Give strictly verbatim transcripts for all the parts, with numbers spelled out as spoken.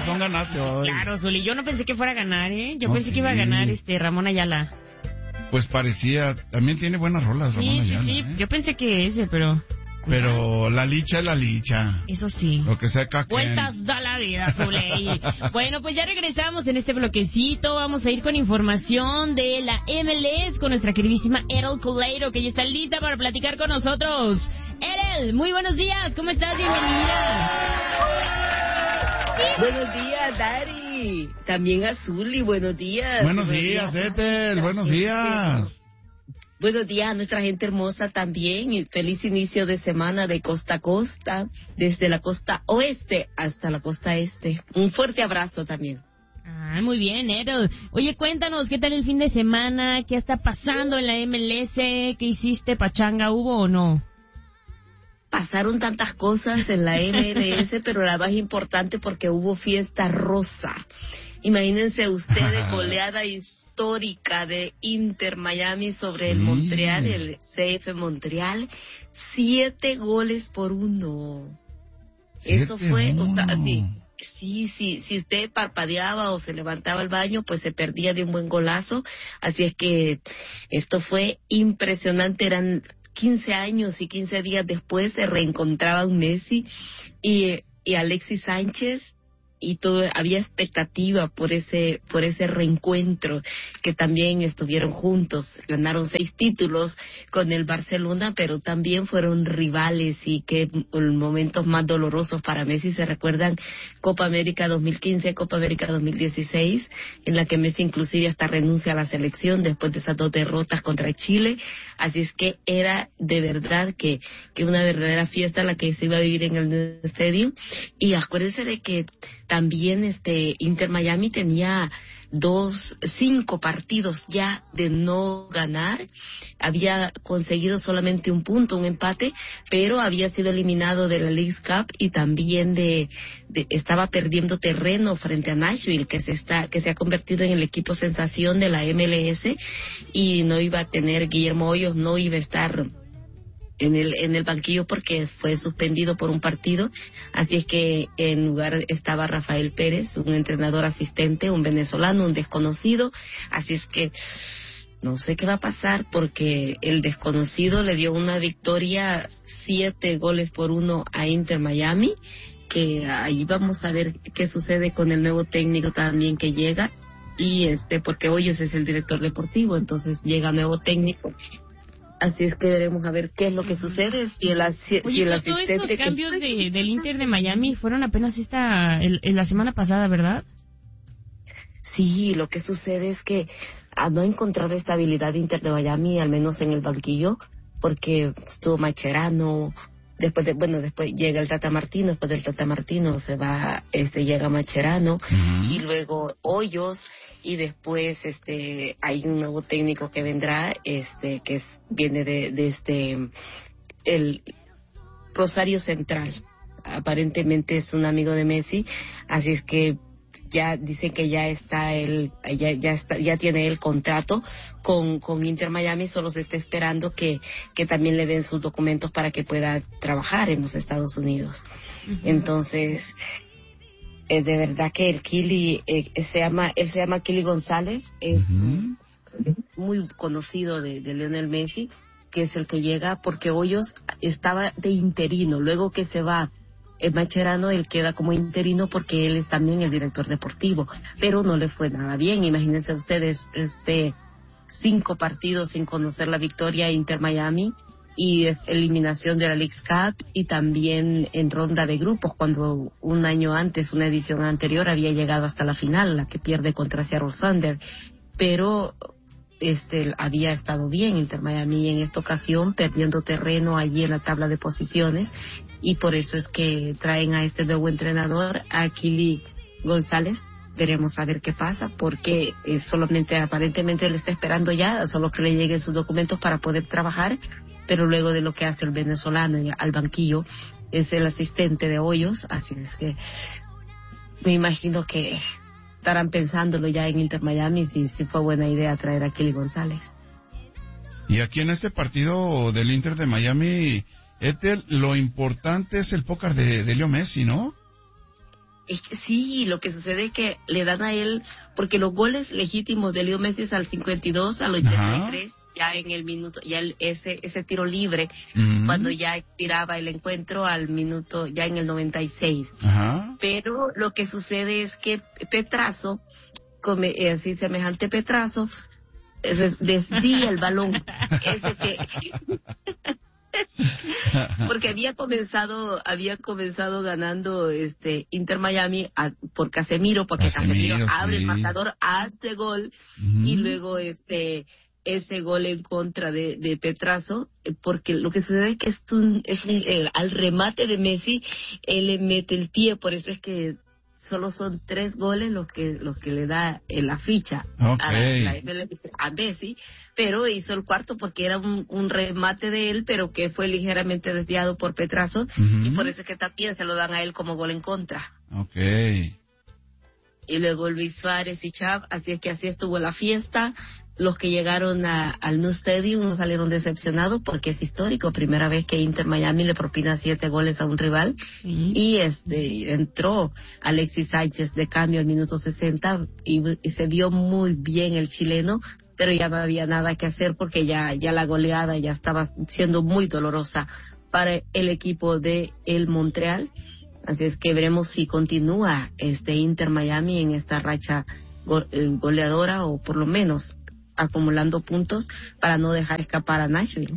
razón ganaste hoy. Claro, Zuli, yo no pensé que fuera a ganar, ¿eh? Yo No, pensé sí. que iba a ganar este Ramón Ayala. Pues parecía, también tiene buenas rolas Ramón Sí, Ayala. sí, sí, ¿eh? yo pensé que ese, pero... Pero la licha es la licha. Eso sí. Lo que sea caquen. Vueltas da la vida, Zuley. Bueno, pues ya regresamos en este bloquecito. Vamos a ir con información de la M L S con nuestra queridísima Erel Coleiro, que ya está lista para platicar con nosotros. Erel, muy buenos días. ¿Cómo estás? Bienvenida. Buenos días, Dari. También a Zuli, buenos días. Buenos días, Ethel. Buenos días. Buenos días a nuestra gente hermosa también y feliz inicio de semana de costa a costa, desde la costa oeste hasta la costa este. Un fuerte abrazo también. Ah, muy bien, Erel. Oye, cuéntanos, ¿qué tal el fin de semana? ¿Qué está pasando en la M L S? ¿Qué hiciste? ¿Pachanga hubo o no? Pasaron tantas cosas en la M L S, pero la más importante porque hubo fiesta rosa. Imagínense ustedes, goleada histórica de Inter Miami sobre sí. el Montreal, el C F Montreal, siete goles por uno. Siete Eso fue, uno. o sea, sí, sí, sí, si usted parpadeaba o se levantaba al baño, pues se perdía de un buen golazo. Así es que esto fue impresionante, eran quince años y quince días después se reencontraban Messi y, y Alexis Sánchez. Y todo, había expectativa por ese por ese reencuentro, que también estuvieron juntos, ganaron seis títulos con el Barcelona, pero también fueron rivales y que momentos más dolorosos para Messi se recuerdan Copa América dos mil quince, Copa América dos mil dieciséis, en la que Messi inclusive hasta renuncia a la selección después de esas dos derrotas contra Chile. Así es que era de verdad que, que una verdadera fiesta la que se iba a vivir en el estadio. Y acuérdense de que también este Inter Miami tenía dos, cinco partidos ya de no ganar, había conseguido solamente un punto, un empate, pero había sido eliminado de la Leagues Cup y también de, de estaba perdiendo terreno frente a Nashville, que se está, que se ha convertido en el equipo sensación de la M L S, y no iba a tener Guillermo Hoyos, no iba a estar en el en el banquillo porque fue suspendido por un partido, así es que en lugar estaba Rafael Pérez, un entrenador asistente, un venezolano, un desconocido, así es que no sé qué va a pasar porque el desconocido le dio una victoria, siete goles por uno a Inter Miami, que ahí vamos a ver qué sucede con el nuevo técnico también que llega, y este porque Hoyos es el director deportivo, entonces llega nuevo técnico. Así es que veremos a ver qué es lo que sucede. Si el, si Oye, el todos asistente estos cambios que... de, del Inter de Miami fueron apenas esta el, la semana pasada, ¿verdad? Sí, lo que sucede es que ah, no ha encontrado estabilidad Inter de Miami, al menos en el banquillo, porque estuvo Mascherano, después de, bueno, después llega el Tata Martino, después del Tata Martino se va, este, llega Mascherano, uh-huh. y luego Hoyos, y después este hay un nuevo técnico que vendrá, este que es, viene de, de este el Rosario Central, aparentemente es un amigo de Messi, así es que ya dice que ya está él, ya ya está, ya tiene el contrato con con Inter Miami, solo se está esperando que que también le den sus documentos para que pueda trabajar en los Estados Unidos. Uh-huh. Entonces Eh, de verdad que el Kili eh, se llama él se llama Kili González, es uh-huh. muy conocido de, de Lionel Messi, que es el que llega porque Hoyos estaba de interino, luego que se va eh, Mascherano, él queda como interino porque él es también el director deportivo, pero no le fue nada bien. Imagínense ustedes, este cinco partidos sin conocer la victoria Inter Miami, y es eliminación de la Leagues Cup y también en ronda de grupos, cuando un año antes, una edición anterior, había llegado hasta la final, la que pierde contra Seattle Thunder, pero este había estado bien Inter Miami en esta ocasión, perdiendo terreno allí en la tabla de posiciones, y por eso es que traen a este nuevo entrenador, a Kili González. Veremos a ver qué pasa, porque eh, solamente aparentemente él está esperando ya, solo que le lleguen sus documentos para poder trabajar, pero luego de lo que hace el venezolano al banquillo, es el asistente de Hoyos, así es que me imagino que estarán pensándolo ya en Inter Miami, si, si fue buena idea traer a Kili González. Y aquí en este partido del Inter de Miami, Ethel, lo importante es el póker de, de Leo Messi, ¿no? Es que sí, lo que sucede es que le dan a él, porque los goles legítimos de Leo Messi es al cincuenta y dos, al ochenta y tres, ajá, ya en el minuto, ya el, ese ese tiro libre, uh-huh, cuando ya expiraba el encuentro al minuto, ya en el noventa y seis. Ajá. Pero lo que sucede es que Petrazo, come, eh, así semejante Petrazo, desvía el balón, ese que... porque había comenzado había comenzado ganando este Inter Miami a, por Casemiro, porque Casemiro, Casemiro abre sí. el marcador, hace gol, uh-huh, y luego este ese gol en contra de, de Petrazo, porque lo que sucede es que es un, es un, el, al remate de Messi él le mete el pie, por eso es que solo son tres goles los que los que le da en la ficha, okay, a, la, a Messi, pero hizo el cuarto porque era un, un remate de él, pero que fue ligeramente desviado por Petrazo, uh-huh, y por eso es que también se lo dan a él como gol en contra. Okay. Y luego Luis Suárez y Chav, así es que así estuvo la fiesta. Los que llegaron a, al New Stadium no salieron decepcionados porque es histórico, primera vez que Inter Miami le propina siete goles a un rival, uh-huh, y este entró Alexis Sánchez de cambio al minuto sesenta y, y se vio muy bien el chileno, pero ya no había nada que hacer porque ya ya la goleada ya estaba siendo muy dolorosa para el equipo de el Montreal. Así es que veremos si continúa este Inter Miami en esta racha go- goleadora, o por lo menos acumulando puntos para no dejar escapar a Nashville.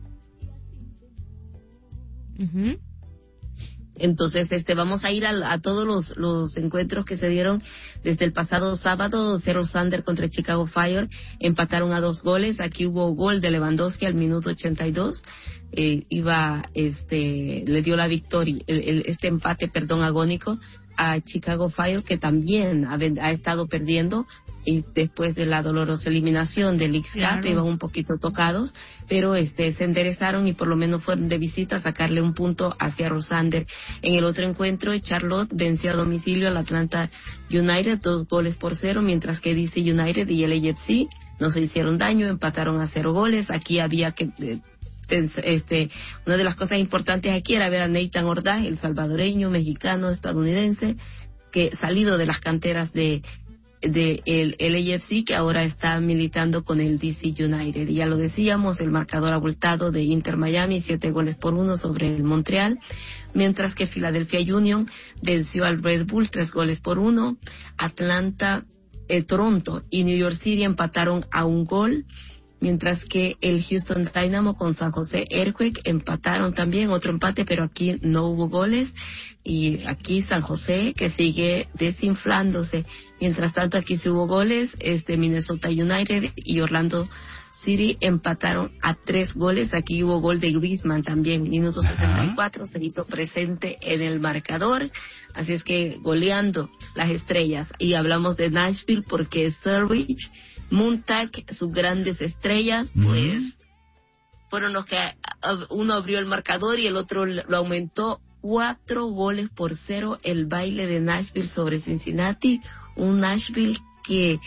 Uh-huh. Entonces, este, vamos a ir a, a todos los, los encuentros que se dieron desde el pasado sábado. Seattle Sounders contra Chicago Fire empataron a dos goles. Aquí hubo gol de Lewandowski al minuto ochenta y dos. Eh, iba, este, le dio la victoria, el, el, este empate, perdón, agónico a Chicago Fire, que también ha, ha estado perdiendo, y después de la dolorosa eliminación del X Cup, claro, iban un poquito tocados, pero este se enderezaron y por lo menos fueron de visita a sacarle un punto hacia Rosander. En el otro encuentro, Charlotte venció a domicilio al Atlanta United, dos goles por cero, mientras que D C United y el A F C no se hicieron daño, empataron a cero goles. Aquí había que... Eh, Este, una de las cosas importantes aquí era ver a Nathan Ordaz, el salvadoreño, mexicano, estadounidense, que salido de las canteras de, de el, el A F C, que ahora está militando con el D C United. Y ya lo decíamos, el marcador abultado de Inter Miami, siete goles por uno sobre el Montreal, mientras que Philadelphia Union venció al Red Bull tres goles por uno. Atlanta, eh, Toronto y New York City empataron a un gol, mientras que el Houston Dynamo con San José Earthquake empataron también, otro empate, pero aquí no hubo goles, y aquí San José que sigue desinflándose. Mientras tanto, aquí sí hubo goles, este Minnesota United y Orlando City empataron a tres goles. Aquí hubo gol de Griezmann también, minuto sesenta y cuatro, se hizo presente en el marcador, así es que goleando las estrellas. Y hablamos de Nashville porque Surridge, Montag, sus grandes estrellas, pues mm. fueron los que uno abrió el marcador y el otro lo aumentó. Cuatro goles por cero el baile de Nashville sobre Cincinnati, un Nashville que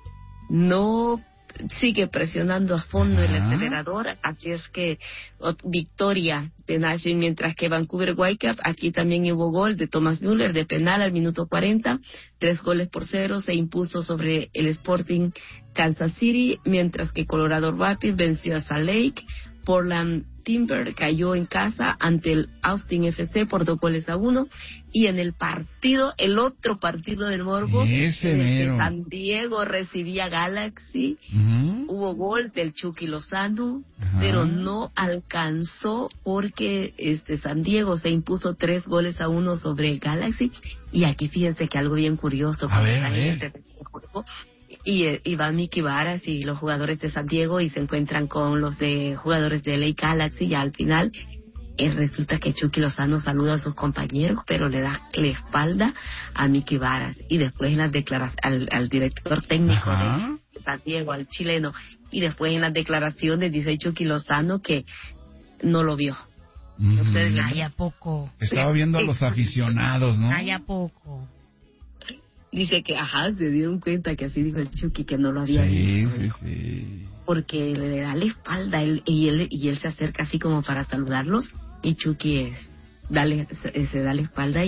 no sigue presionando a fondo el acelerador, así es que victoria de Nashville, mientras que Vancouver Whitecaps, aquí también hubo gol de Thomas Müller de penal al minuto cuarenta, tres goles por cero, se impuso sobre el Sporting Kansas City, mientras que Colorado Rapids venció a Salt Lake. Portland Timber cayó en casa ante el Austin F C por dos goles a uno, y en el partido, el otro partido del morbo, ese mero, San Diego recibía Galaxy, uh-huh, hubo gol del Chucky Lozano, uh-huh, pero no alcanzó porque este San Diego se impuso tres goles a uno sobre Galaxy. Y aquí fíjense que algo bien curioso, a ver, a ver. Este juego, y, y van Mickey Varas y los jugadores de San Diego y se encuentran con los de jugadores de L A Galaxy, y al final eh, resulta que Chucky Lozano saluda a sus compañeros, pero le da la espalda a Mickey Varas, y después en las declaraciones al, al director técnico, ajá, de San Diego, al chileno, y después en las declaraciones dice Chucky Lozano que no lo vio. Mm. Ustedes, ay, ¿a poco? Estaba viendo a los aficionados, ¿no? Ay, ¿a poco? Dice que, ajá, se dieron cuenta que así dijo el Chucky, que no lo había sí, visto. Sí, sí, porque le da la espalda él, y él y él se acerca así como para saludarlos, y Chucky es, dale, se, se da la espalda, y,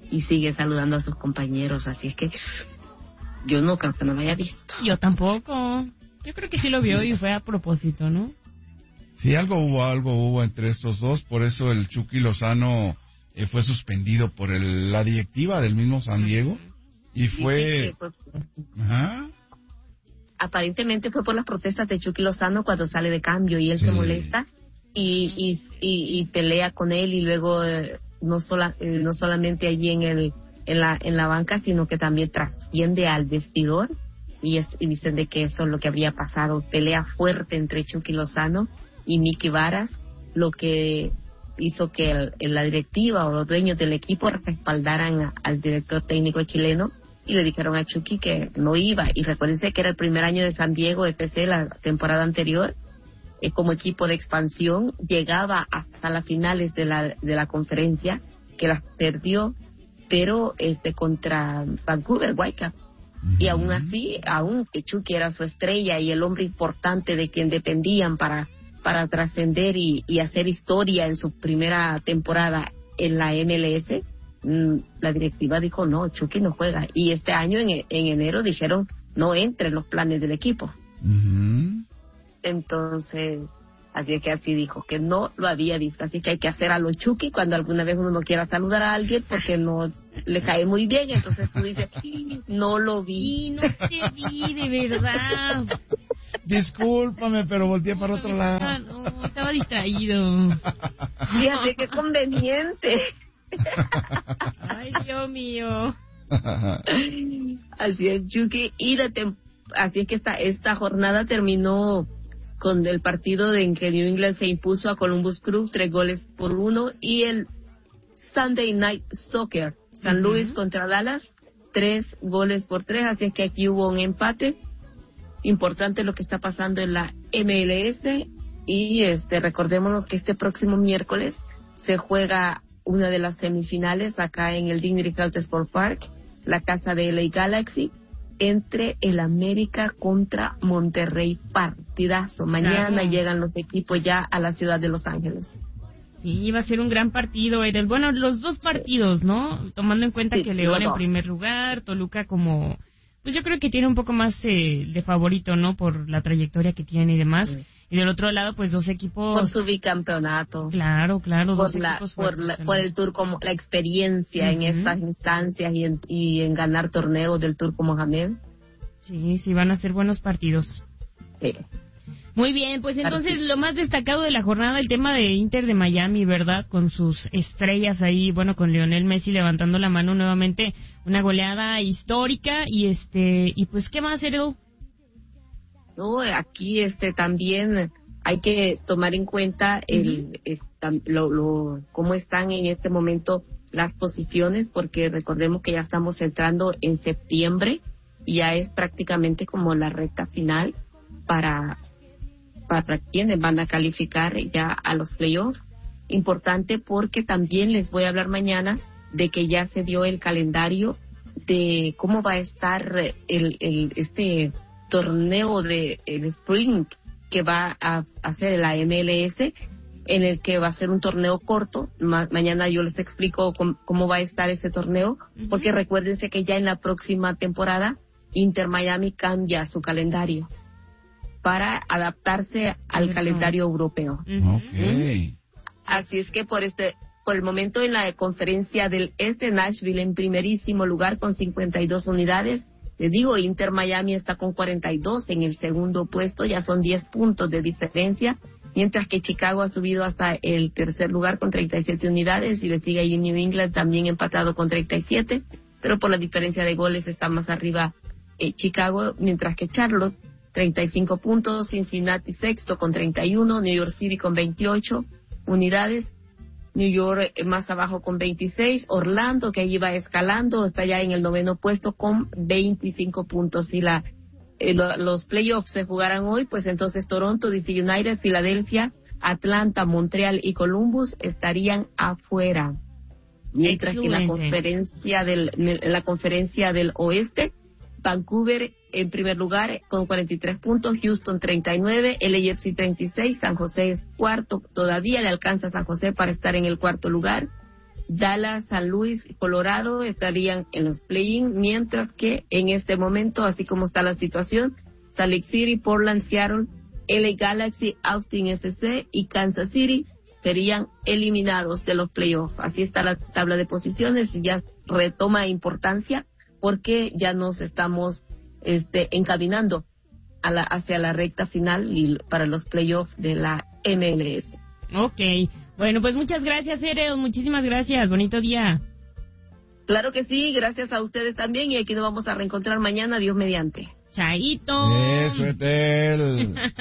y sigue saludando a sus compañeros, así es que yo no creo que no lo haya visto. Yo tampoco. Yo creo que sí lo vio y fue a propósito, ¿no? Sí, algo hubo, algo hubo entre estos dos, por eso el Chucky Lozano eh, fue suspendido por el, la directiva del mismo San Diego y fue... Sí, sí, fue... Ajá. Aparentemente fue por las protestas de Chucky Lozano cuando sale de cambio y él Sí. se molesta y, y, y, y pelea con él y luego eh, no sola, eh, no solamente allí en el en la en la banca, sino que también trasciende al vestidor y, es, y dicen de que eso es lo que habría pasado, pelea fuerte entre Chucky Lozano y Mickey Varas, lo que hizo que el, el, la directiva o los dueños del equipo respaldaran a, al director técnico chileno y le dijeron a Chucky que no iba. Y recuérdense que era el primer año de San Diego F C la temporada anterior, eh, como equipo de expansión, llegaba hasta las finales de la de la conferencia, que las perdió, pero este contra Vancouver Whitecaps. Uh-huh. Y aún así, aún que Chucky era su estrella y el hombre importante de quien dependían para para trascender y, y hacer historia en su primera temporada en la M L S, mmm, la directiva dijo no, Chucky no juega. Y este año en, en enero dijeron no entre en los planes del equipo. Uh-huh. Entonces, así es que así dijo, que no lo había visto. Así que hay que hacer a lo Chucky cuando alguna vez uno no quiera saludar a alguien porque no le cae muy bien. Entonces tú dices, no lo vi. Y no te vi, de verdad. Discúlpame, pero volteé para otro lado. Ah, no, estaba distraído. Fíjate qué conveniente. Ay, Dios mío. Así es, Chucky. Y de tem- así es que esta, esta jornada terminó con el partido en que New England se impuso a Columbus Crew tres goles por uno y el Sunday Night Soccer, San uh-huh. Luis contra Dallas, tres goles por tres. Así es que aquí hubo un empate. Importante lo que está pasando en la M L S y este recordémonos que este próximo miércoles se juega una de las semifinales acá en el Dignity Health Sport Park, la casa de L A Galaxy, entre el América contra Monterrey. Partidazo. Mañana claro. Llegan los equipos ya a la ciudad de Los Ángeles. Sí, va a ser un gran partido, Eres. Bueno, los dos partidos, ¿no? Tomando en cuenta sí, que León en primer lugar, Toluca como... Pues yo creo que tiene un poco más eh, de favorito, ¿no? Por la trayectoria que tiene y demás. Sí. Y del otro lado, pues dos equipos... Por su bicampeonato. Claro, claro, por dos la, equipos por, fuertes, la, por el Tour, como la experiencia uh-huh. en estas instancias y en, y en ganar torneos del Turco Mohamed. Sí, sí, van a ser buenos partidos. Sí. Muy bien, pues entonces lo más destacado de la jornada, el tema de Inter de Miami, ¿verdad? Con sus estrellas ahí, bueno, con Lionel Messi levantando la mano nuevamente, una goleada histórica y este, y pues, ¿qué más, Errol? No, aquí este también hay que tomar en cuenta el, uh-huh. esta, lo, lo, cómo están en este momento las posiciones, porque recordemos que ya estamos entrando en septiembre y ya es prácticamente como la recta final para para quienes van a calificar ya a los playoffs. Importante porque también les voy a hablar mañana de que ya se dio el calendario de cómo va a estar el, el este torneo de el Spring que va a hacer la M L S, en el que va a ser un torneo corto. Ma- mañana yo les explico com- cómo va a estar ese torneo, uh-huh. porque recuérdense que ya en la próxima temporada Inter Miami cambia su calendario para adaptarse al uh-huh. calendario europeo. Uh-huh. Okay. Así es que por este por el momento en la conferencia del Este, Nashville en primerísimo lugar con cincuenta y dos unidades. Les digo, Inter Miami está con cuarenta y dos en el segundo puesto, ya son diez puntos de diferencia, mientras que Chicago ha subido hasta el tercer lugar con treinta y siete unidades y le sigue ahí New England también empatado con treinta y siete, pero por la diferencia de goles está más arriba eh, Chicago, mientras que Charlotte treinta y cinco puntos, Cincinnati sexto con treinta y uno, New York City con veintiocho unidades, New York eh, más abajo con veintiséis, Orlando que ahí va escalando, está ya en el noveno puesto con veinticinco puntos. Si la eh, lo, los playoffs se jugaran hoy, pues entonces Toronto, D C United, Filadelfia, Atlanta, Montreal y Columbus estarían afuera. Mientras Excelente. que la conferencia del la conferencia del Oeste, Vancouver en primer lugar con cuarenta y tres puntos, Houston treinta y nueve, L A F C treinta y seis, San José es cuarto, todavía le alcanza a San José para estar en el cuarto lugar, Dallas, San Luis, Colorado estarían en los play-in, mientras que en este momento, así como está la situación, Salt Lake City, Portland, Seattle, L A Galaxy, Austin F C y Kansas City serían eliminados de los playoffs. Así está la tabla de posiciones y ya retoma importancia porque ya nos estamos este, encaminando a la, hacia la recta final y para los playoffs de la M L S. Ok, bueno, pues muchas gracias, Erel, muchísimas gracias, bonito día. Claro que sí, gracias a ustedes también y aquí nos vamos a reencontrar mañana, Dios mediante. Chaito. Eso, Etel. Excelente,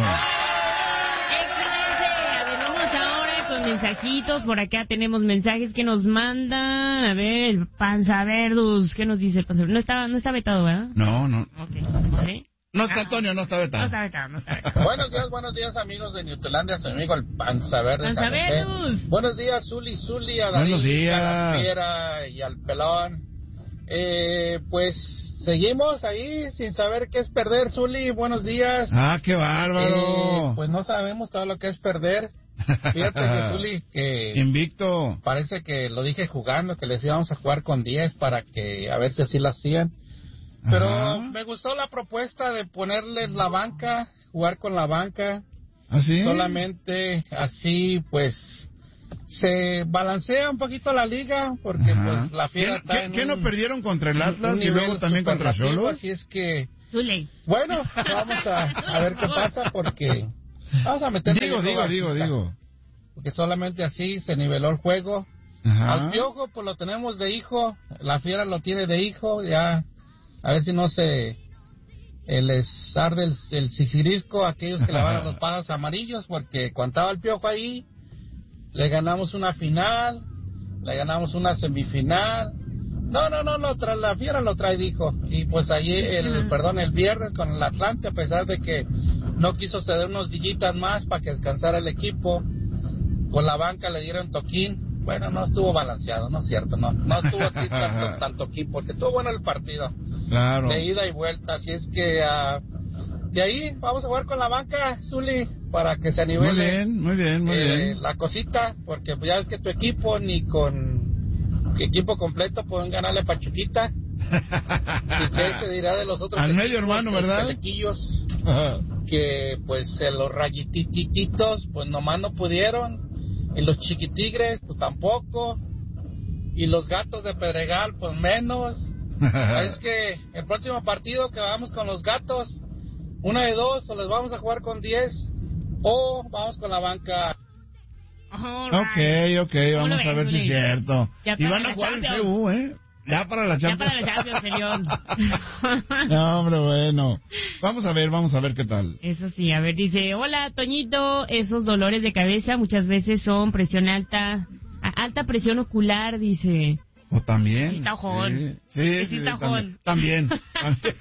a ver, vamos ahora con mensajitos, por acá tenemos mensajes que nos mandan, a ver, el Panzaverdus, ¿qué nos dice el Panzaverdus? No está, no está vetado, ¿verdad? No, no. Ok, ¿sí? No está Antonio, no está vetado. No está vetado, no está vetado. Buenos días, buenos días amigos de Newtolandia, soy mi amigo el Panza Verde. Panzaverdus. Buenos días, Zuli, Zuli, a David, Buenos días. a la Fiera y al Pelón. Eh, pues seguimos ahí sin saber qué es perder, Zuli, buenos días. Ah, qué bárbaro. Eh, pues no sabemos todo lo que es perder. Fíjate que Zuli, que invicto. Parece que lo dije jugando, que les íbamos a jugar con diez para que a ver si así lo hacían. Pero Ajá. me gustó la propuesta de ponerles la banca, jugar con la banca. ¿Así? Solamente así, pues, se balancea un poquito la liga, porque Ajá. pues la Fiera ¿Qué, está qué, en ¿qué un, no perdieron contra el Atlas un y luego nivel también contra superlativo, Xolos? así es que, Zuli. bueno, vamos a, a ver qué pasa, porque vamos a meter... Digo, digo, digo, digo. Porque solamente así se niveló el juego. Ajá. Al Piojo, pues lo tenemos de hijo, la Fiera lo tiene de hijo, ya... A ver si no se eh, les arde el, el sisirisco a aquellos que le van a los pasos amarillos, porque cuando estaba el Piojo ahí, le ganamos una final, le ganamos una semifinal. No, no, no, lo trae, la Fiera lo trae, dijo. Y pues ayer, el, perdón, el viernes con el Atlante, a pesar de que no quiso ceder unos dillitas más para que descansara el equipo, con la banca le dieron toquín. Bueno, no estuvo balanceado, no es cierto, no, no estuvo así tanto, tanto aquí, porque estuvo bueno el partido. Claro. De ida y vuelta, así es que uh, de ahí vamos a jugar con la banca, Zuli, para que se anivele. Muy bien, muy bien, muy eh, bien. La cosita, porque pues ya ves que tu equipo ni con equipo completo pueden ganarle a Pachuquita. Y qué se dirá de los otros al equipos, medio hermano, los ¿verdad? pelequillos, Ajá. que pues eh, los rayitititos pues nomás no pudieron. Y los chiquitigres, pues tampoco. Y los gatos de Pedregal, pues menos. Es que el próximo partido que vamos con los gatos, una de dos, o les vamos a jugar con diez, o vamos con la banca. Right. Ok, ok, vamos a ver si es cierto. Ya Y para van a la jugar en C Champions. U, ¿eh? Ya para la Ya Champions. para la Champions, señor. No, hombre, bueno. Vamos a ver, vamos a ver qué tal. Eso sí, a ver, dice, hola, Toñito, esos dolores de cabeza muchas veces son presión alta, a- alta presión ocular, dice. O también. Sí está ojón. Sí, sí, Sí sí, está ojón. También. también.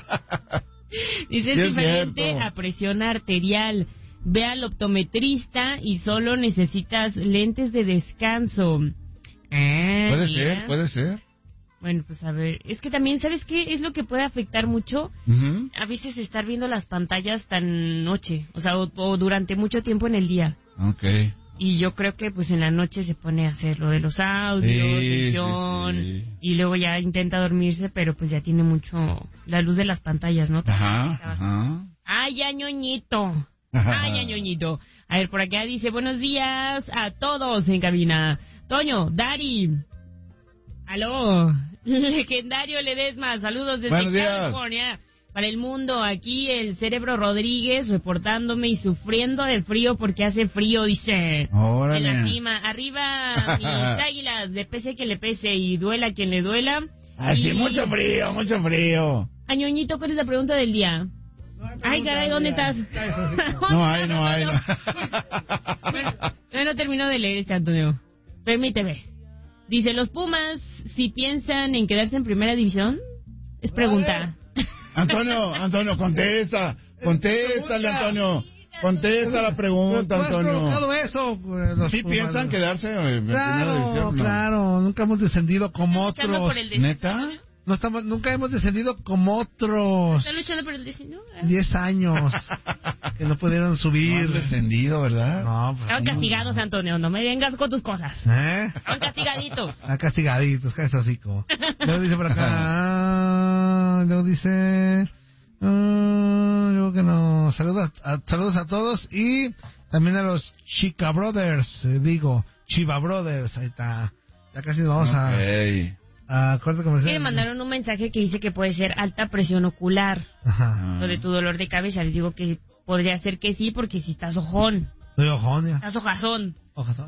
Dice, Sí es es diferente cierto. a presión arterial. Ve al optometrista y solo necesitas lentes de descanso. Ah, Puede mira. ser, puede ser. Bueno, pues a ver, es que también, ¿sabes qué? Es lo que puede afectar mucho. Ujú. A veces estar viendo las pantallas tan noche, o sea, o, o durante mucho tiempo en el día. Ok. Y yo creo que pues en la noche se pone a hacer lo de los audios, Sí, el sí, guión, sí. y luego ya intenta dormirse, pero pues ya tiene mucho la luz de las pantallas, ¿no? Ajá, ajá. Ay, ya, ñoñito. Ay, ya, ñoñito. A ver, por acá dice, buenos días a todos en cabina. Toño, Dari. Aló. Legendario Ledesma, saludos desde Buenos días. California. Para el mundo, aquí el Cerebro Rodríguez reportándome y sufriendo de frío porque hace frío, dice. Órale. En la cima. Arriba mis águilas, le pese que le pese y duela quien le duela. Así, Y- mucho frío, mucho frío. A ñoñito, ¿cuál es la pregunta del día? Ay, caray, ¿dónde estás? No hay, no hay. No. Bueno, yo no termino de leer este, Antonio. Permíteme. Dice, los Pumas, si piensan en quedarse en primera división, es pregunta. Antonio, Antonio, contesta. Contéstale, Antonio. Contesta la pregunta, ¿Tú has provocado Antonio. eso? pues, los ¿Sí Pumas? piensan quedarse en primera Claro, división? No. claro, nunca hemos descendido como ¿Están luchando otros. por el descenso, ¿Neta? Antonio? no estamos, nunca hemos descendido como otros. Están luchando por el destino. Diez años que no pudieron subir. No han descendido, ¿verdad? No, pues, Estaban castigados, Antonio, no me vengas con tus cosas. ¿Eh? Estaban castigaditos. Están castigaditos, cállate hocico. Luego dice por acá, ah, luego dice, ah, yo que no, saludos a, saludos a todos y también a los Chica Brothers, eh, digo, Chiva Brothers, ahí está. Ya casi nos vamos okay. a, a corte comercial. Sí, me mandaron un mensaje que dice que puede ser alta presión ocular. Ajá. Lo de tu dolor de cabeza, les digo que podría ser que sí, porque si estás ojón. Estoy ojón ya. Estás hojazón. Ojazón.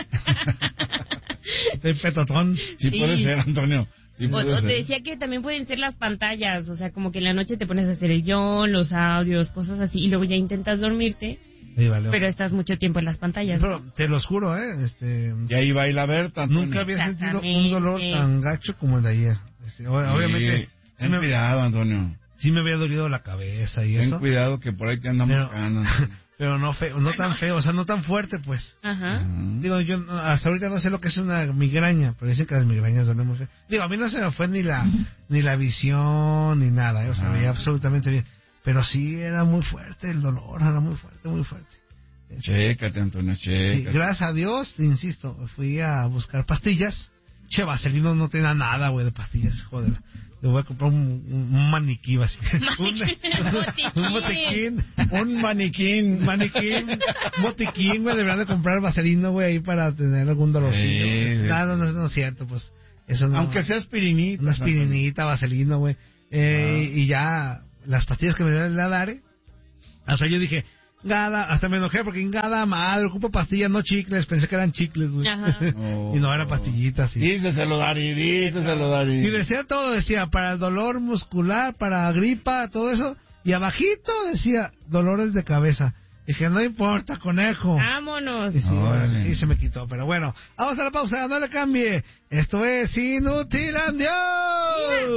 Estoy petotón. Sí, Sí. puede ser, Antonio. Sí O, puede o te ser. decía que también pueden ser las pantallas, o sea, como que en la noche te pones a hacer el guión, los audios, cosas así, y luego ya intentas dormirte, Sí, vale. pero estás mucho tiempo en las pantallas. Pero te los juro, ¿eh? Este, Y ahí baila Berta, Antonio. nunca había sentido un Exactamente. dolor tan gacho como el de ayer. Este, o- Sí, obviamente, sí ten me, cuidado, Antonio. sí me había dolido la cabeza y Ten eso. cuidado que por ahí te andan Pero- buscando. Antonio. Pero no feo, no tan feo, o sea, no tan fuerte, pues. Ajá. Ajá. Digo, yo no- hasta ahorita no sé lo que es una migraña, pero dicen que las migrañas duelen muy feo. Digo, a mí no se me fue ni la ni la visión ni nada, ¿eh? O sea, Ah. veía absolutamente bien. Pero sí era muy fuerte el dolor, era muy fuerte, muy fuerte. Chécate, Antonio, Sí, chécate. gracias a Dios, insisto, fui a buscar pastillas. Che, Vaselino no tenía nada, güey, de pastillas, joder. Le voy a comprar un, un, un maniquí, así. un, un botiquín. Un maniquín. Un maniquín. Un botiquín, güey, deberían de comprar Vaselino, güey, ahí para tener algún dolorcillo. Sí, güey. sí. No, no, no, no es cierto, pues. Eso no. Aunque sea aspirinita. Una aspirinita, Vaselino, güey. Eh, Ah. Y ya, las pastillas que me dio la Dare, hasta yo dije, Gada, hasta me enojé porque en Gada madre, ocupo pastillas, no chicles, pensé que eran chicles, güey. Ajá. Oh. Y no eran pastillitas, sí. Díceselo, Dari, díceselo, Dari. Y decía todo, decía, para el dolor muscular, para gripa, todo eso. Y abajito decía, dolores de cabeza. Dije, no importa, conejo. Vámonos. Y sí, Órale. sí, se me quitó, pero bueno. Vamos a la pausa, no le cambie. Esto es Inutilandia.